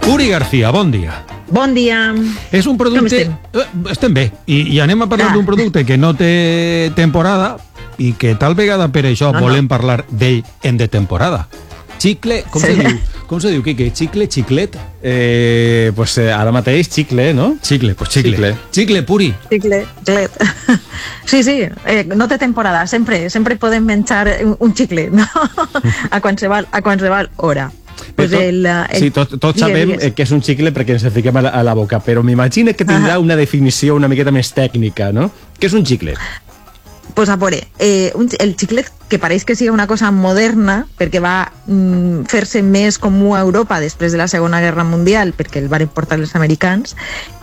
Uri García, bon dia. Bon dia. És un producte... Estem bé. I anem a parlar d'un producte que no té temporada i que tal vegada per això volem parlar d'ell en de temporada. Xicle, com se diu? Com se diu, Quique? Xicle, xiclet? Pues ara mateix, xicle, no? Xicle, pues xicle. Xicle, Puri. Xicle, xiclet. Sí, no té temporada. Sempre podem menjar un xicle, no? A qualsevol hora. Pues tots sabem que és un xicle perquè ens el fiquem a la boca, però m'imagino que tindrà una definició una miqueta més tècnica, no? Què és un xicle? Pues a veure, el xiclet, que pareix que sigui una cosa moderna, perquè va fer-se més comú a Europa després de la Segona Guerra Mundial, perquè el van importar els americans,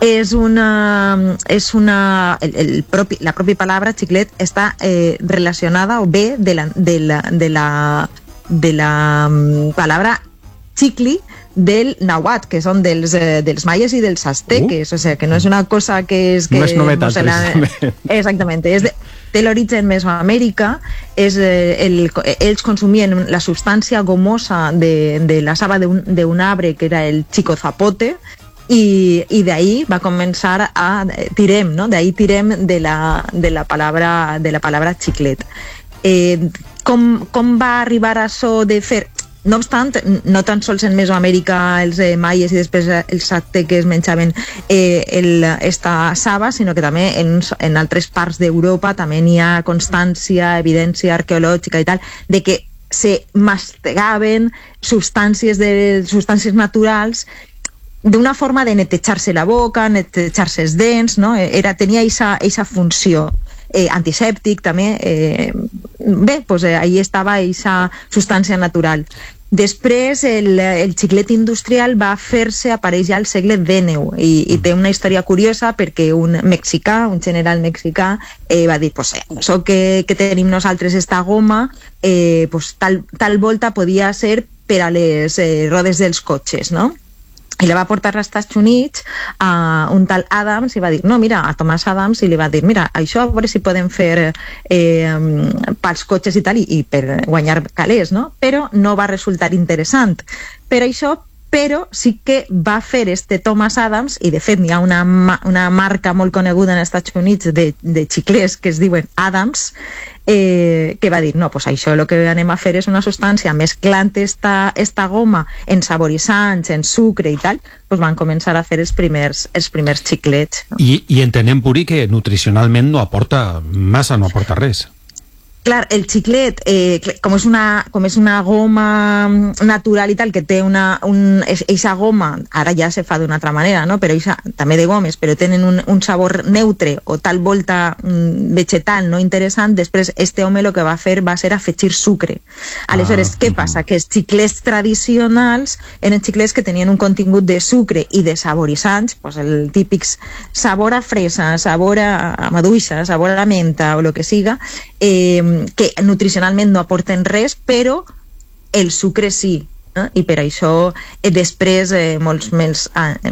la pròpia paraula xiclet està relacionada o ve de la paraula xicli del nàhuatl, que són dels maies i dels azteques, o sigui, que no és una cosa que és... No és novetat, exactament, té l'origen Mesoamèrica, ells consumien la substància gomosa de la saba d'un arbre que era el chicozapote, i d'ahí va començar tirem de la paraula xiclet. Com va arribar a això de fer... No obstant, no tan sols en Mesoamèrica els maies i després els azteques menjaven esta saba, sinó que també en altres parts d'Europa també n'hi ha constància, evidència arqueològica i tal, de que se mastegaven substàncies naturals d'una forma de netejar-se la boca, netejar-se els dents, no? Tenia aquesta funció. Antisèptic també, ahí estava aquesta substància natural. Després el xiclet industrial va fer-se aparèixer al segle XIX i té una història curiosa perquè un general mexicà va dir, això que tenim nosaltres esta goma, tal volta podia ser per a les rodes dels cotxes, no? I la va portar als Estats Units a un tal Adams i va dir, no, mira, a Thomas Adams, i li va dir, mira, això a veure si podem fer pels cotxes i tal, i per guanyar calés, no? Però no va resultar interessant. Per això, però sí que va fer Thomas Adams, i de fet hi ha una marca molt coneguda als Estats Units de xiclets que es diuen Adams, que va dir, no, pues això el que anem a fer és una substància mesclant esta goma en saboritzants, en sucre i tal, pues van començar a fer els primers xiclets. No? I entenem, Puri, que nutricionalment no aporta massa, no aporta res. Clar, el xiclet, com és una goma natural i tal, que té eixa goma, ara ja se fa d'una altra manera, no? Però també de gomes, però tenen un sabor neutre o tal volta vegetal no interessant, després home el que va fer va ser afegir sucre. Aleshores, què passa? Que els xiclets tradicionals eren xiclets que tenien un contingut de sucre i de saboritzants, el típic sabor a fresa, sabor a maduixa, sabor a menta o el que siga, que nutricionalment no aporten res, però el sucre sí. I per això després, molts més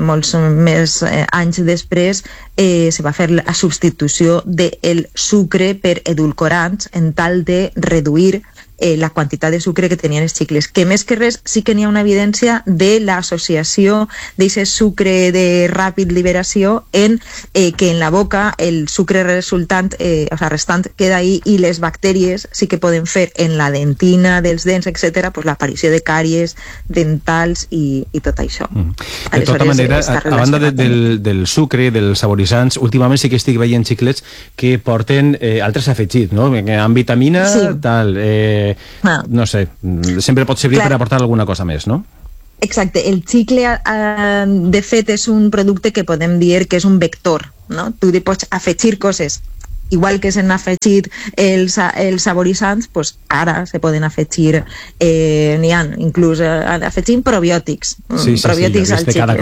anys després, se va fer la substitució del sucre per edulcorants en tal de reduir la quantitat de sucre que tenien els xicles, que més que res sí que n'hi ha una evidència de l'associació d'aquest sucre de ràpid liberació que en la boca el sucre restant queda ahí, i les bactèries sí que poden fer en la dentina dels dents, etc., l'aparició de càries dentals i tot això. De tota manera, a banda del sucre, dels saboritzants, últimament sí que estic veient xiclets que porten altres afegits, no? Amb vitamina, tal... no sé, sempre pot servir per aportar alguna cosa més, no? Exacte, el xicle de fet és un producte que podem dir que és un vector, no? Tu pots afegir coses igual que s'han afegit els saboritzants, ara se poden afegir, n'hi ha inclús afegint probiòtics. Probiòtics al xicle.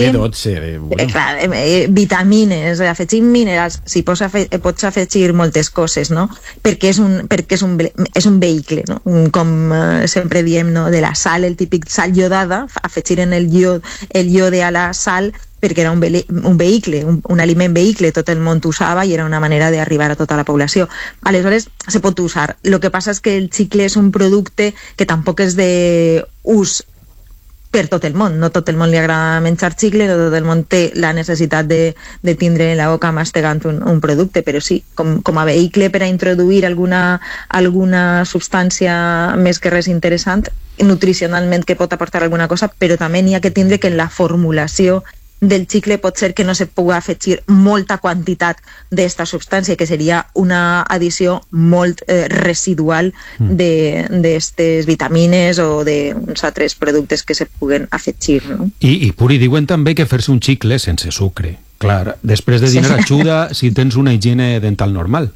Vitamines, afegint minerals, pots afegir moltes coses, no? Perquè és un vehicle, no? Com sempre diem, de la sal, el típic sal iodada, afegir en el iode a la sal, perquè era un vehicle, un aliment vehicle, tot el món usava i era una manera d'arribar a tota la població. Aleshores, se pot usar. El que passa és que el xicle és un producte que tampoc és d'ús per tot el món. No tot el món li agrada menjar xicle, no tot el món té la necessitat de tindre en la boca mastegant un producte, però sí, com a vehicle per a introduir alguna substància més que res interessant, nutricionalment que pot aportar alguna cosa, però també n'hi ha que tindre que en la formulació del xicle pot ser que no se pugui afegir molta quantitat d'esta substància, que seria una addició molt residual d'estes vitamines o d'uns altres productes que se puguen afegir, no? I Puri, diuen també que fer-se un xicle sense sucre. Clar, després de dinar ajuda si tens una higiene dental normal.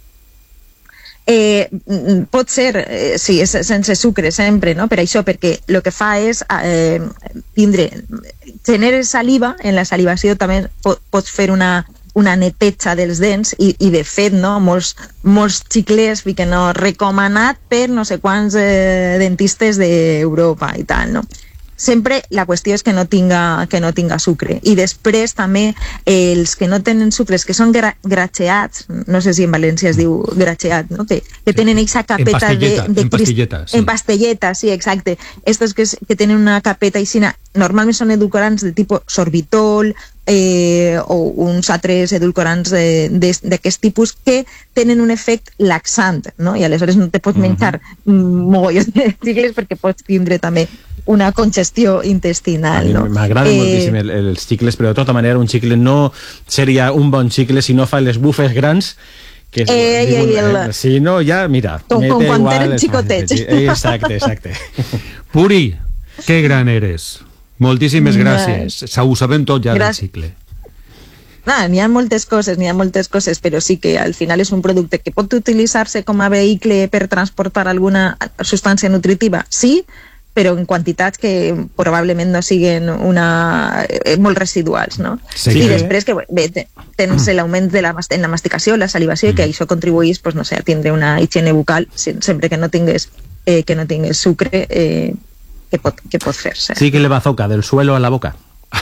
Pot ser, sí, sense sucre sempre, no? Per això, perquè el que fa és genera saliva, en la salivació també pots fer una neteja dels dents i de fet, no? Molts xiclers fiquen recomanat per no sé quants dentistes d'Europa i tal, no? Sempre la qüestió és que no tinga sucre. I després també els que no tenen sucres, que són gracheats, no sé si en València es diu gracheat, no? que tenen aquesta capeta en pastilleta, sí. En pastilleta, sí, exacte. Estos que tenen una capeta aixina, normalment són edulcorants de tipus sorbitol o uns altres edulcorants d'aquest tipus que tenen un efecte laxant, no? I aleshores no te pots menjar mogollons de xicles perquè pots tindre també una congestió intestinal, no? M'agraden moltíssim els xicles, però de tota manera un xicle no seria un bon xicle si no fa les bufes grans que si no, ja, mira, com quan eren xicotets. Exacte. Puri, que gran eres. Moltíssimes gràcies. Ho sabem tot ja del xicle. N'hi ha moltes coses, però sí que al final és un producte que pot utilitzar-se com a vehicle per transportar alguna substància nutritiva, sí, però en quantitats que probablement no siguin molt residuals, no? Sí. I després que tens l'augment en la masticació, la salivació, que això contribuís, pues, no sé, a tindre una higiene bucal sempre que no tingues sucre, que pot fer-se. Sí, que le bazooka del suelo a la boca.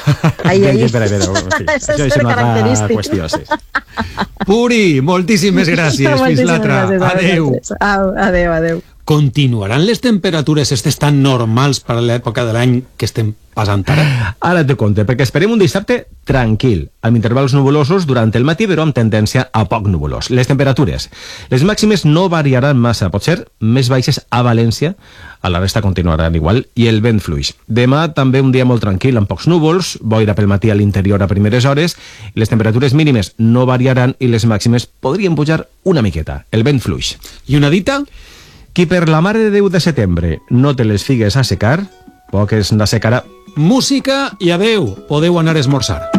Això és una altra qüestió, sí. Puri, moltíssimes gràcies. Fins l'altra. Adeu. Continuaran les temperatures tan normals per a l'època de l'any que estem passant ara? Ara te conte, perquè esperem un dissabte tranquil, amb intervals nubulosos durant el matí, però amb tendència a poc nuvolós. Les temperatures. Les màximes no variaran massa, pot ser més baixes a València, a la resta continuaran igual, i el vent fluix. Demà també un dia molt tranquil, amb pocs núvols, boira pel matí a l'interior a primeres hores, i les temperatures mínimes no variaran i les màximes podrien pujar una miqueta. El vent fluix. I una dita? Qui per la Mare de Déu de setembre no té les figues a secar, poques n'assecarà. Música i adeu, podeu anar a esmorzar.